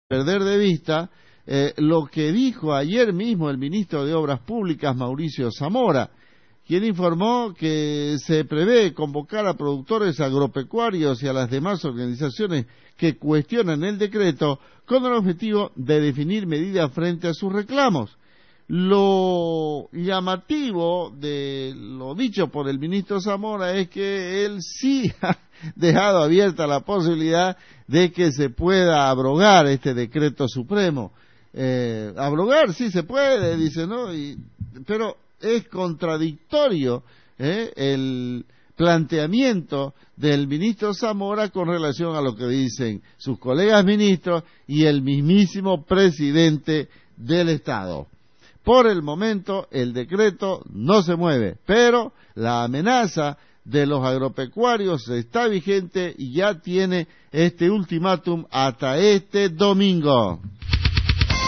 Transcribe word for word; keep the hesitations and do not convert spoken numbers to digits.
perder de vista eh, lo que dijo ayer mismo el ministro de Obras Públicas, Mauricio Zamora, quien informó que se prevé convocar a productores agropecuarios y a las demás organizaciones que cuestionan el decreto con el objetivo de definir medidas frente a sus reclamos. Lo llamativo de lo dicho por el ministro Zamora es que él sí ha dejado abierta la posibilidad de que se pueda abrogar este decreto supremo. Eh, abrogar sí se puede, dice, ¿no? Y, pero es contradictorio ¿eh? el planteamiento del ministro Zamora con relación a lo que dicen sus colegas ministros y el mismísimo presidente del Estado. Por el momento el decreto no se mueve, pero la amenaza de los agropecuarios está vigente y ya tiene este ultimátum hasta este domingo.